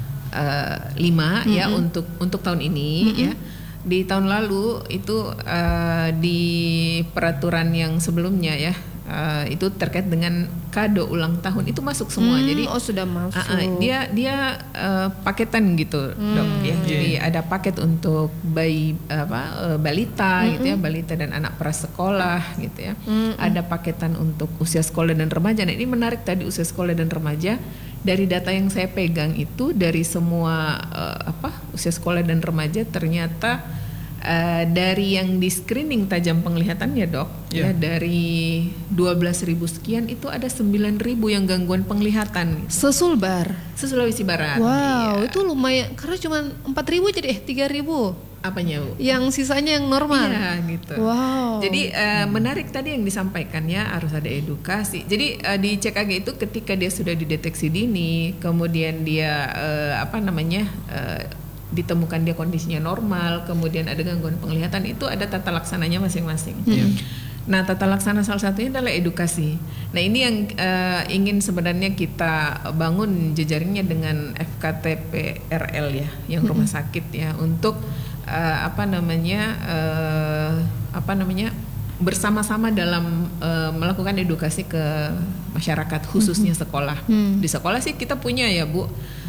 S3: lima mm-hmm. ya untuk untuk tahun ini mm-hmm. ya. Di tahun lalu itu uh, di peraturan yang sebelumnya ya uh, itu terkait dengan kado ulang tahun itu masuk semua.
S2: Hmm,
S3: jadi
S2: oh sudah masuk. Uh, uh,
S3: dia dia uh, paketan gitu hmm. dok ya. Jadi yeah. ada paket untuk bayi apa uh, balita hmm. gitu ya, balita dan anak prasekolah gitu ya. Hmm. Ada paketan untuk usia sekolah dan remaja. Nah ini menarik tadi usia sekolah dan remaja. Dari data yang saya pegang itu dari semua uh, apa usia sekolah dan remaja ternyata uh, dari yang di screening tajam penglihatannya dok yeah. ya dari dua belas ribu sekian itu ada sembilan ribu yang gangguan penglihatan.
S2: Se-Sulbar,
S3: se-Sulawesi Barat.
S2: Wow, iya. Itu lumayan karena cuma empat ribu jadi eh tiga ribu.
S3: Apanya Bu?
S2: Yang sisanya yang normal.
S3: Iya gitu.
S2: Wow.
S3: Jadi uh, menarik tadi yang disampaikan ya harus ada edukasi. Jadi uh, di C K G itu ketika dia sudah dideteksi dini, kemudian dia uh, apa namanya uh, ditemukan dia kondisinya normal, kemudian ada gangguan penglihatan itu ada tata laksananya masing-masing. Hmm. Nah tata laksana salah satunya adalah edukasi. Nah ini yang uh, ingin sebenarnya kita bangun jejaringnya dengan F K T P R L ya, yang rumah sakit ya untuk Uh, apa namanya uh, apa namanya bersama-sama dalam uh, melakukan edukasi ke masyarakat khususnya sekolah. Hmm. Di sekolah sih kita punya ya Bu uh,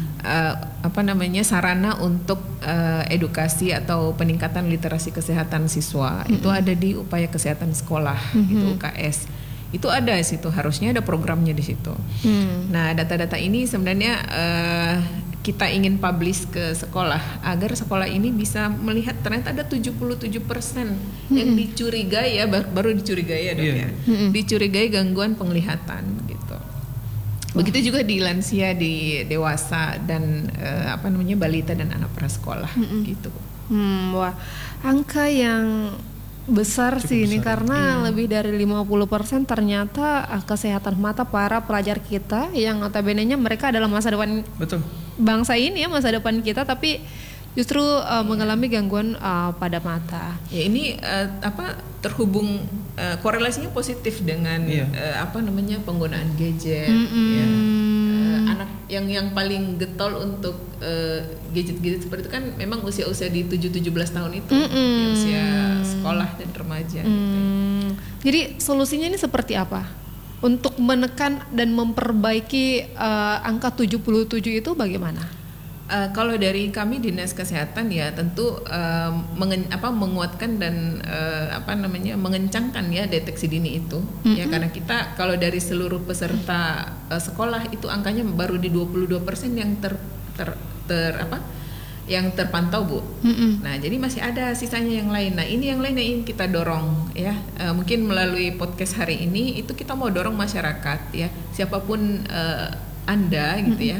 S3: apa namanya sarana untuk uh, edukasi atau peningkatan literasi kesehatan siswa. Hmm. Itu ada di Upaya Kesehatan Sekolah hmm. itu U K S. Itu ada di situ, harusnya ada programnya di situ. Hmm. Nah, data-data ini sebenarnya uh, kita ingin publish ke sekolah agar sekolah ini bisa melihat ternyata ada tujuh puluh tujuh persen hmm. yang dicurigai ya baru, baru dicurigai ya dok yeah. ya hmm. dicurigai gangguan penglihatan gitu. Begitu juga di lansia, di dewasa dan uh, apa namanya balita dan anak prasekolah hmm. gitu.
S2: Hmm, wah, angka yang besar cukup sih besar. Ini karena iya. lebih dari lima puluh persen ternyata kesehatan mata para pelajar kita yang notabene-nya mereka adalah masa depan
S4: Betul.
S2: bangsa ini ya, masa depan kita, tapi justru uh, mengalami gangguan uh, pada mata.
S3: Ya ini uh, apa terhubung uh, korelasinya positif dengan iya. uh, apa namanya penggunaan gadget mm-hmm. ya. uh, anak yang yang paling getol untuk uh, gadget-gadget seperti itu kan memang usia-usia di tujuh tujuh belas tahun itu mm-hmm. ya, usia sekolah dan remaja mm. gitu.
S2: Jadi solusinya ini seperti apa untuk menekan dan memperbaiki uh, angka tujuh puluh tujuh itu bagaimana?
S3: Uh, kalau dari kami Dinas Kesehatan ya tentu uh, mengen, apa, menguatkan dan uh, apa namanya mengencangkan ya deteksi dini itu mm-hmm. ya karena kita kalau dari seluruh peserta uh, sekolah itu angkanya baru di dua puluh dua persen yang ter, ter, ter apa yang terpantau Bu. Mm-hmm. Nah jadi masih ada sisanya yang lain. Nah ini yang lain yang ingin kita dorong ya uh, mungkin melalui podcast hari ini itu kita mau dorong masyarakat ya siapapun uh, Anda gitu mm-hmm. ya.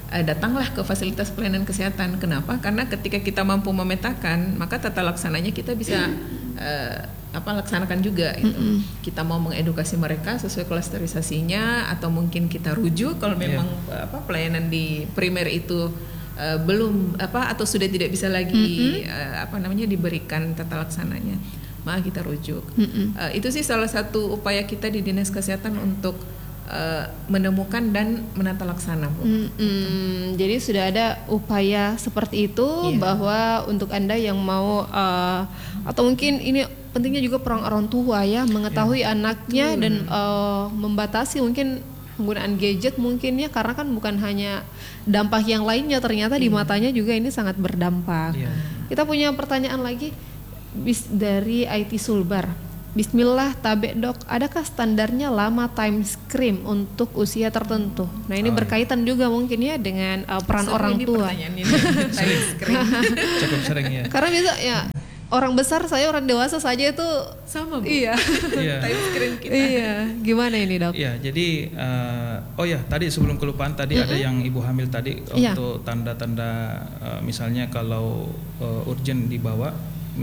S3: uh, datanglah ke fasilitas pelayanan kesehatan. Kenapa? Karena ketika kita mampu memetakan, maka tata laksananya kita bisa uh, apa laksanakan juga gitu. Mm-hmm. Kita mau mengedukasi mereka sesuai klasterisasinya, atau mungkin kita rujuk kalau memang yeah. apa pelayanan di primer itu uh, belum apa atau sudah tidak bisa lagi mm-hmm. uh, apa namanya diberikan tata laksananya, maka kita rujuk. Mm-hmm. Uh, itu sih salah satu upaya kita di Dinas Kesehatan untuk Uh, menemukan dan menata laksana, Bu.
S2: Mm, mm, jadi sudah ada upaya seperti itu, yeah. bahwa untuk Anda yang mau uh, atau mungkin ini pentingnya juga peran orang tua ya mengetahui yeah. anaknya mm. dan uh, membatasi mungkin penggunaan gadget mungkin ya, karena kan bukan hanya dampak yang lainnya, ternyata yeah. di matanya juga ini sangat berdampak. Yeah. Kita punya pertanyaan lagi bis dari I T Sulbar. Bismillah tabe dok, adakah standarnya lama time screen untuk usia tertentu? Nah ini oh, berkaitan iya. juga mungkin ya dengan uh, peran Sering orang tua. Time
S4: screen. Cukup sering ya.
S2: Karena bisa ya orang besar saya orang dewasa saja itu
S3: sama Bu.
S2: Iya.
S3: Time screen kita.
S2: Iya. Gimana ini dok?
S4: Iya. Jadi uh, oh ya tadi sebelum kelupaan tadi mm-hmm. ada yang ibu hamil tadi
S2: yeah.
S4: untuk tanda-tanda uh, misalnya kalau uh, urgent dibawa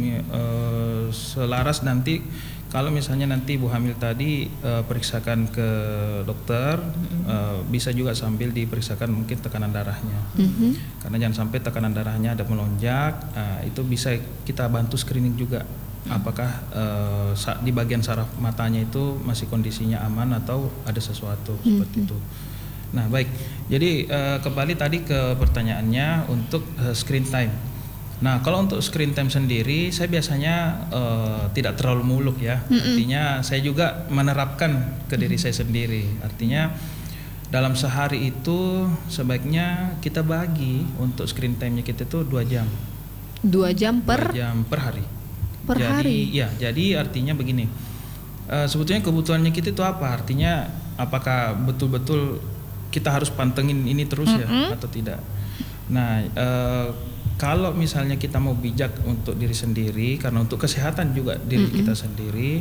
S4: uh, selaras nanti. Kalau misalnya nanti ibu hamil tadi uh, periksakan ke dokter, mm-hmm. uh, bisa juga sambil diperiksakan mungkin tekanan darahnya. Mm-hmm. Karena jangan sampai tekanan darahnya ada melonjak, uh, itu bisa kita bantu screening juga. Mm-hmm. Apakah uh, di bagian saraf matanya itu masih kondisinya aman atau ada sesuatu mm-hmm. seperti itu. Nah baik, jadi uh, kembali tadi ke pertanyaannya untuk uh, screen time. Nah, kalau untuk screen time sendiri, saya biasanya uh, tidak terlalu muluk ya. Mm-mm. Artinya saya juga menerapkan ke diri mm-hmm. saya sendiri. Artinya dalam sehari itu sebaiknya kita bagi untuk screen time-nya kita itu dua jam.
S2: Dua jam per?
S4: Dua jam per hari.
S2: Per
S4: jadi,
S2: hari?
S4: Ya, jadi artinya begini. Uh, sebetulnya kebutuhannya kita itu apa? Artinya apakah betul-betul kita harus pantengin ini terus mm-hmm. ya atau tidak? Nah, uh, kalau misalnya kita mau bijak untuk diri sendiri, karena untuk kesehatan juga diri mm-hmm. kita sendiri,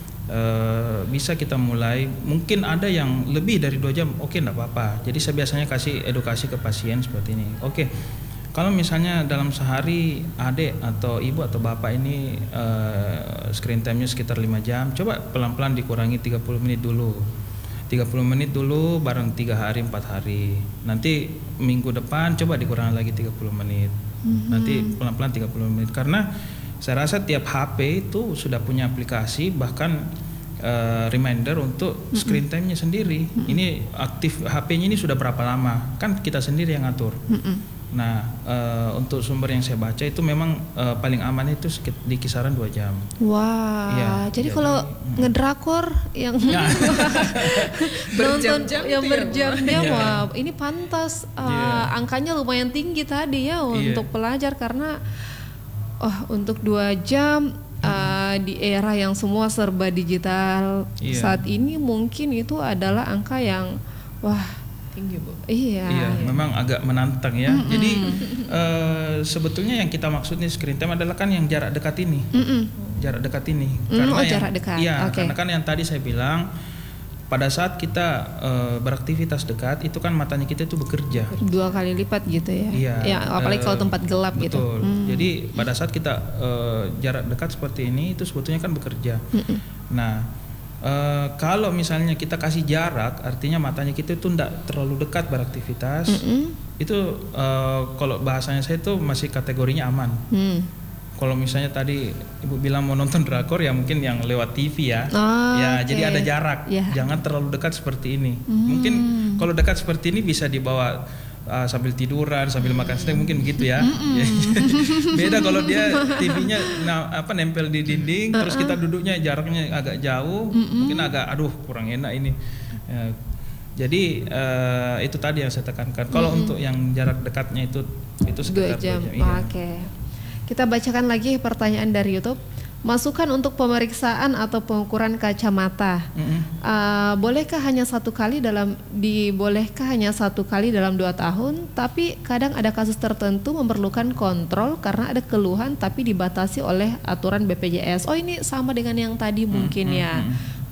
S4: uh, bisa kita mulai. Mungkin ada yang lebih dari dua jam, oke, okay, enggak apa-apa. Jadi saya biasanya kasih edukasi ke pasien seperti ini. Oke, okay, kalau misalnya dalam sehari adik atau ibu atau bapak ini uh, screen time-nya sekitar lima jam, coba pelan-pelan dikurangi tiga puluh menit dulu. tiga puluh menit dulu bareng tiga hari, empat hari. Nanti minggu depan coba dikurangi lagi tiga puluh menit. Mm-hmm. Nanti pelan-pelan tiga puluh menit, karena saya rasa tiap H P itu sudah punya aplikasi bahkan uh, reminder untuk mm-hmm. screen time-nya sendiri. Mm-hmm. Ini aktif H P-nya ini sudah berapa lama, kan kita sendiri yang ngatur. Mm-hmm. Nah, uh, untuk sumber yang saya baca itu memang uh, paling aman itu di kisaran dua jam.
S2: Wah, ya, jadi, jadi kalau hmm. ngedrakor yang
S3: ya.
S2: nonton yang
S3: ya,
S2: berjam-jam, ya. Wah, ini pantas uh, yeah. angkanya lumayan tinggi tadi ya untuk yeah. pelajar, karena oh untuk dua jam uh, di era yang semua serba digital yeah. saat ini mungkin itu adalah angka yang wah
S3: tinggi Bu.
S2: Iya.
S4: Iya, memang agak menantang ya. Mm-mm. Jadi uh, sebetulnya yang kita maksudnya screen time adalah kan yang jarak dekat ini, Mm-mm. jarak dekat ini.
S2: Mm,
S4: karena
S2: oh,
S4: yang,
S2: jarak dekat.
S4: Iya,
S2: okay.
S4: karena kan yang tadi saya bilang pada saat kita uh, beraktivitas dekat itu kan matanya kita itu bekerja
S2: dua kali lipat gitu ya.
S4: Iya.
S2: Ya, apalagi uh, kalau tempat gelap
S4: betul.
S2: gitu.
S4: Mm. Jadi pada saat kita uh, jarak dekat seperti ini itu sebetulnya kan bekerja. Mm-mm. Nah. Uh, kalau misalnya kita kasih jarak, artinya matanya kita itu tidak terlalu dekat beraktivitas, mm-hmm. itu uh, kalau bahasanya saya itu masih kategorinya aman. Mm. Kalau misalnya tadi ibu bilang mau nonton drakor ya mungkin yang lewat T V ya,
S2: oh,
S4: ya
S2: okay.
S4: jadi ada jarak, yeah. jangan terlalu dekat seperti ini. Mm. Mungkin kalau dekat seperti ini bisa dibawa uh, sambil tiduran, sambil makan snack mungkin begitu ya. Mm-hmm. Beda kalau dia T V-nya nah, apa nempel di dinding, uh-uh. terus kita duduknya jaraknya agak jauh, mm-hmm. mungkin agak aduh kurang enak ini. Ya, jadi uh, itu tadi yang saya tekankan. Kalau mm-hmm. untuk yang jarak dekatnya itu itu sekitar
S2: dua jam.
S4: dua jam. Iya.
S2: Oke. Okay. Kita bacakan lagi pertanyaan dari YouTube. Masukan untuk pemeriksaan atau pengukuran kacamata. Mm-hmm. Uh, bolehkah hanya satu kali dalam dibolehkah hanya satu kali dalam dua tahun? Tapi kadang ada kasus tertentu memerlukan kontrol karena ada keluhan tapi dibatasi oleh aturan B P J S. Oh ini sama dengan yang tadi mungkin mm-hmm. ya.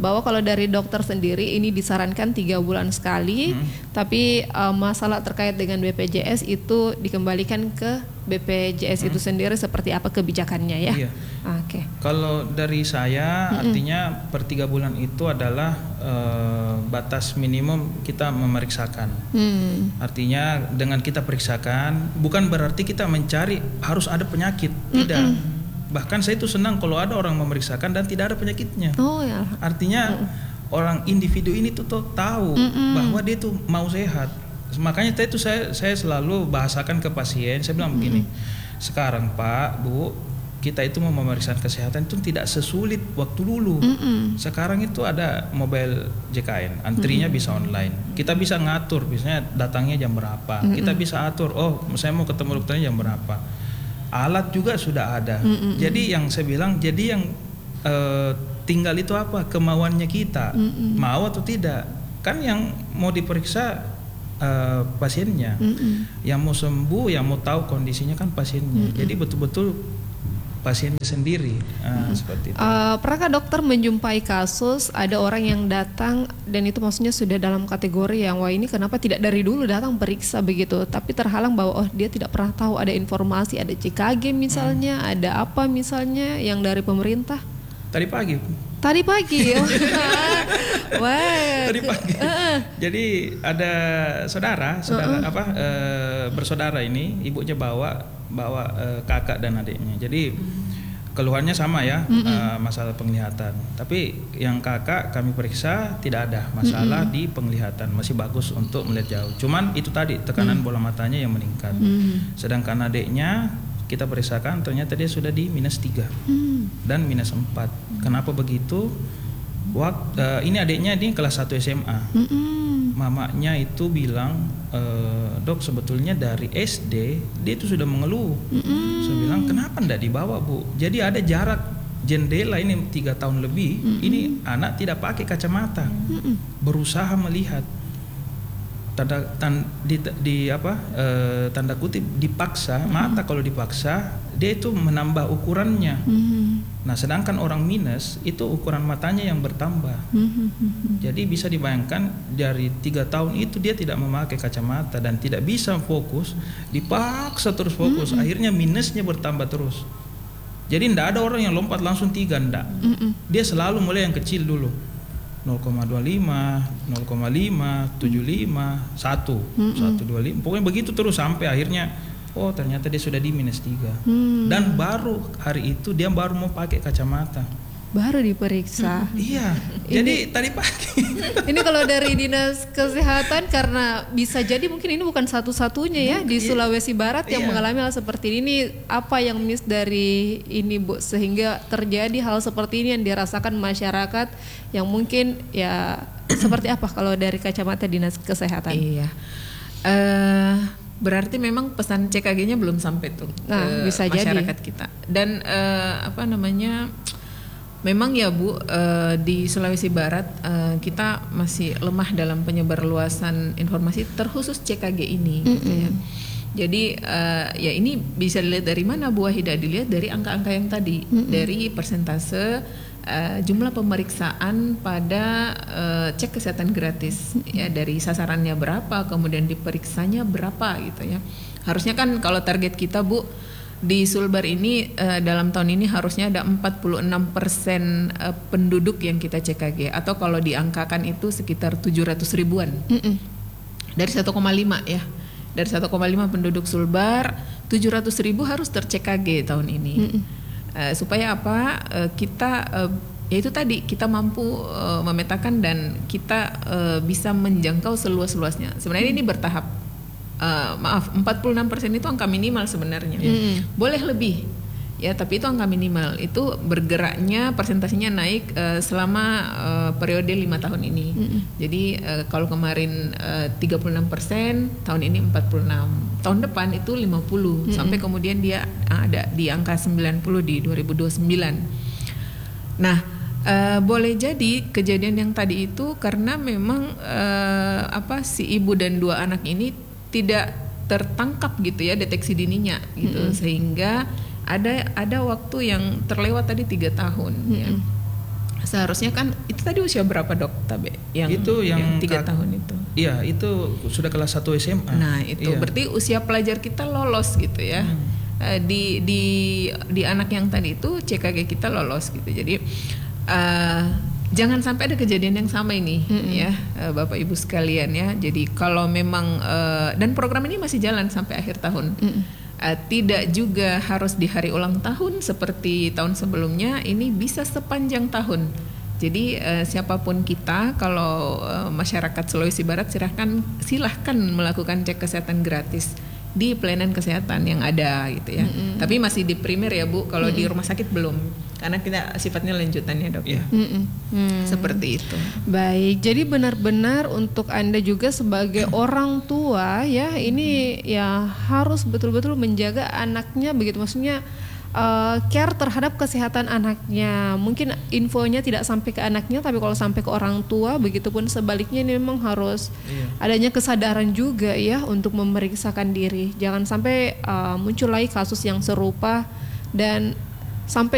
S2: bahwa kalau dari dokter sendiri ini disarankan tiga bulan sekali, hmm. tapi uh, masalah terkait dengan B P J S itu dikembalikan ke B P J S hmm. itu sendiri seperti apa kebijakannya ya?
S4: Iya.
S2: Oke. Okay.
S4: Kalau dari saya, hmm. artinya per tiga bulan itu adalah uh, batas minimum kita memeriksakan. Hmm. Artinya dengan kita periksakan bukan berarti kita mencari harus ada penyakit, tidak. Hmm. Bahkan saya itu senang kalau ada orang memeriksakan dan tidak ada penyakitnya.
S2: Oh ya.
S4: Artinya mm. orang individu ini tuh, tuh tahu Mm-mm. bahwa dia tuh mau sehat. Makanya itu saya saya selalu bahasakan ke pasien. Saya bilang begini, mm-hmm. sekarang Pak, Bu, kita itu mau memeriksa kesehatan itu tidak sesulit waktu dulu. Mm-mm. Sekarang itu ada mobile J K N, antrinya Mm-mm. bisa online. Kita bisa ngatur, biasanya datangnya jam berapa. Mm-mm. Kita bisa atur, oh saya mau ketemu dokternya jam berapa. Alat juga sudah ada. Mm-mm. Jadi yang saya bilang, jadi yang uh, tinggal itu apa? Kemauannya kita. Mm-mm. Mau atau tidak. Kan yang mau diperiksa uh, pasiennya. Mm-mm. Yang mau sembuh, yang mau tahu kondisinya kan pasiennya. Mm-mm. Jadi betul-betul pasiennya sendiri. Uh, mm-hmm. Seperti itu.
S2: Uh, pernahkah dokter menjumpai kasus ada orang yang datang dan itu maksudnya sudah dalam kategori yang wah ini kenapa tidak dari dulu datang periksa begitu, tapi terhalang bahwa oh dia tidak pernah tahu ada informasi, ada C K G misalnya, hmm. ada apa misalnya yang dari pemerintah?
S4: Tadi pagi.
S2: Tadi pagi. Wah.
S4: Tadi pagi. Uh-uh. Jadi ada saudara, saudara uh-uh. apa uh, bersaudara ini, ibunya bawa bawa uh, kakak dan adiknya. Jadi keluhannya sama ya, uh, masalah penglihatan. Tapi yang kakak kami periksa tidak ada masalah Mm-mm. di penglihatan, masih bagus untuk melihat jauh. Cuman itu tadi tekanan mm. bola matanya yang meningkat. Mm. Sedangkan adiknya kita periksakan ternyata dia sudah di minus tiga mm. dan minus empat. Kenapa begitu? Waktu, uh, ini adiknya di kelas satu S M A. Mm-mm. Mamanya itu bilang, e, dok sebetulnya dari S D dia itu sudah mengeluh. Mm-mm. Saya bilang kenapa ndak dibawa Bu? Jadi ada jarak jendela ini tiga tahun lebih. Mm-mm. Ini anak tidak pakai kacamata, Mm-mm. berusaha melihat. Tanda tan, di, di apa e, tanda kutip dipaksa. Mm-hmm. Mata kalau dipaksa dia itu menambah ukurannya. Mm-hmm. Nah sedangkan orang minus itu ukuran matanya yang bertambah. Mm-hmm. Jadi bisa dibayangkan dari tiga tahun itu dia tidak memakai kacamata dan tidak bisa fokus, dipaksa terus fokus. Mm-hmm. Akhirnya minusnya bertambah terus. Jadi tidak ada orang yang lompat langsung tiga, ndak. Mm-hmm. Dia selalu mulai yang kecil dulu. nol koma dua lima, nol koma lima, tujuh lima, satu, satu dua lima. Pokoknya begitu terus sampai akhirnya oh ternyata dia sudah di minus tiga. Hmm. Dan baru hari itu dia baru mau pakai kacamata.
S2: Baru diperiksa.
S4: Hmm, iya. Jadi tadi pagi.
S2: Ini kalau dari Dinas Kesehatan karena bisa jadi mungkin ini bukan satu-satunya ya di Sulawesi Barat yang iya. mengalami hal seperti ini. Apa yang miss dari ini Bu sehingga terjadi hal seperti ini yang dirasakan masyarakat yang mungkin ya seperti apa kalau dari kacamata Dinas Kesehatan?
S3: Iya. Uh, berarti memang pesan C K G-nya belum sampai tuh
S2: nah,
S3: ke
S2: bisa
S3: masyarakat
S2: jadi.
S3: kita. Dan uh, apa namanya? Memang ya Bu, uh, di Sulawesi Barat uh, kita masih lemah dalam penyebarluasan informasi terkhusus C K G ini. Mm-hmm. Gitu ya. Jadi uh, ya ini bisa dilihat dari mana Bu Wahida? Dilihat dari angka-angka yang tadi, mm-hmm. dari persentase uh, jumlah pemeriksaan pada uh, cek kesehatan gratis, mm-hmm. ya dari sasarannya berapa, kemudian diperiksanya berapa gitu ya. Harusnya kan kalau target kita Bu di Sulbar ini uh, dalam tahun ini harusnya ada empat puluh enam persen uh, penduduk yang kita C K G atau kalau diangkakan itu sekitar tujuh ratus ribuan. Mm-mm. Dari satu koma lima ya. Dari satu koma lima penduduk Sulbar, tujuh ratus ribu harus ter-C K G tahun ini. Uh, supaya apa? Uh, kita uh, ya itu tadi kita mampu uh, memetakan dan kita uh, bisa menjangkau seluas-luasnya. Sebenarnya mm. ini bertahap. Uh, maaf, empat puluh enam persen itu angka minimal sebenarnya. Mm. Boleh lebih, ya, tapi itu angka minimal. Itu bergeraknya persentasenya naik uh, selama uh, periode lima tahun ini. Mm. Jadi uh, kalau kemarin uh, tiga puluh enam persen, tahun ini empat puluh enam. Tahun depan itu lima puluh, mm. sampai kemudian dia ada di angka sembilan puluh di dua ribu dua puluh sembilan. Nah, uh, boleh jadi kejadian yang tadi itu karena memang uh, apa si ibu dan dua anak ini tidak tertangkap gitu ya deteksi dininya gitu, mm-hmm. sehingga ada ada waktu yang terlewat tadi tiga tahun. Mm-hmm. Ya. Seharusnya kan itu tadi usia berapa dok Tabe? Yang
S4: itu yang
S3: tiga tahun itu.
S4: Iya, itu sudah kelas satu S M A.
S3: Nah, itu
S4: iya.
S3: berarti usia pelajar kita lolos gitu ya. Hmm. Uh, di di di anak yang tadi itu C K G kita lolos gitu. Jadi uh, jangan sampai ada kejadian yang sama ini hmm. ya uh, Bapak Ibu sekalian ya. Jadi kalau memang uh, dan program ini masih jalan sampai akhir tahun. Hmm. Uh, tidak juga harus di hari ulang tahun seperti tahun sebelumnya, ini bisa sepanjang tahun. Jadi uh, siapapun kita, kalau uh, masyarakat Sulawesi Barat silahkan silahkan melakukan cek kesehatan gratis di pelayanan kesehatan yang ada gitu ya. Mm-hmm. Tapi masih di primer ya Bu, kalau mm-hmm. di rumah sakit belum, karena kita sifatnya lanjutannya dok. Yeah. Mm-hmm. Mm. Seperti itu.
S2: Baik, jadi benar-benar untuk Anda juga sebagai orang tua ya, ini ya harus betul-betul menjaga anaknya begitu, maksudnya Uh, care terhadap kesehatan anaknya. Mungkin infonya tidak sampai ke anaknya, tapi kalau sampai ke orang tua, begitupun sebaliknya, ini memang harus iya. adanya kesadaran juga ya untuk memeriksakan diri. Jangan sampai uh, muncul lagi kasus yang serupa dan sampai